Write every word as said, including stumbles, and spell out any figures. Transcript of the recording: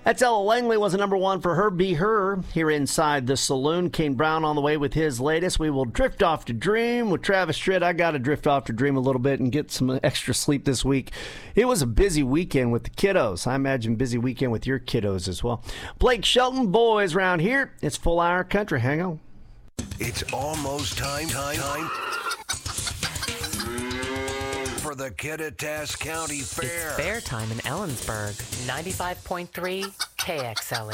That's Ella Langley was a number one for Her Be Her here inside the saloon. Kane Brown on the way with his latest. We will drift off to dream with Travis Tritt. I got to drift off to dream a little bit and get some extra sleep this week. It was a busy weekend with the kiddos. I imagine busy weekend with your kiddos as well. Blake Shelton, boys round here. It's Full Hour Country. Hang on. It's almost time, time, time for the Kittitas County Fair. It's fair time in Ellensburg. ninety-five point three K X L E.